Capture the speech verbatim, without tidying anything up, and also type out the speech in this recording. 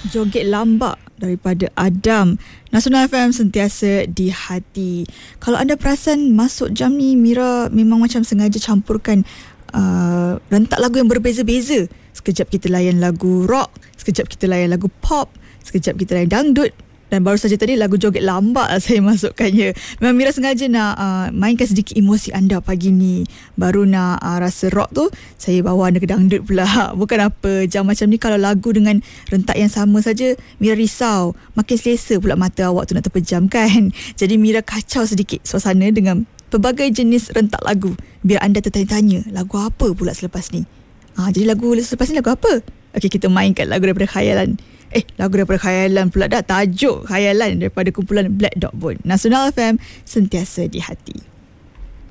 Joget Lambak daripada Adam. Nasional F M sentiasa di hati. Kalau anda perasan masuk jam ni, Mira memang macam sengaja campurkan uh, rentak lagu yang berbeza-beza. Sekejap kita layan lagu rock, sekejap kita layan lagu pop, sekejap kita layan dangdut. Dan baru saja tadi lagu Joget Lambak saya masukkannya. Memang Mira sengaja nak uh, mainkan sedikit emosi anda pagi ni. Baru nak uh, rasa rock tu, saya bawa anda ke dangdut pula. Bukan apa, jam macam ni kalau lagu dengan rentak yang sama saja, Mira risau. Makin selesa pula mata awak tu nak terpejam kan. Jadi Mira kacau sedikit suasana dengan pelbagai jenis rentak lagu. Biar anda tertanya-tanya, lagu apa pula selepas ni? Ah, jadi lagu selepas ni lagu apa? Okey, kita mainkan lagu daripada khayalan. Eh, lagu daripada khayalan pula dah. Tajuk khayalan daripada kumpulan Black Dog Bone. Nasional F M sentiasa di hati.